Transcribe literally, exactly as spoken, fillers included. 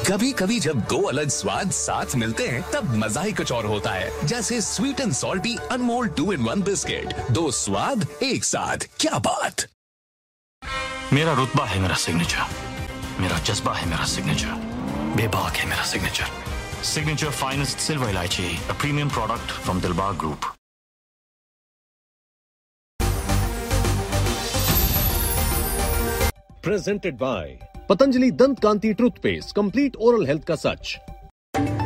कभी कभी जब दो अलग स्वाद साथ मिलते हैं तब मजा ही कुछ और होता है, जैसे sweet and salty Anmol to in one biscuit. दो स्वाद एक साथ, क्या बात। मेरा रुतबा है मेरा सिग्नेचर, मेरा जज्बा है मेरा सिग्नेचर, बेबाक है मेरा सिग्नेचर। सिग्नेचर फाइनेस्ट सिल्वर इलायची, a premium product from Dilbag group. Presented by Patanjali Dant Kanti Toothpaste, complete oral health का सच।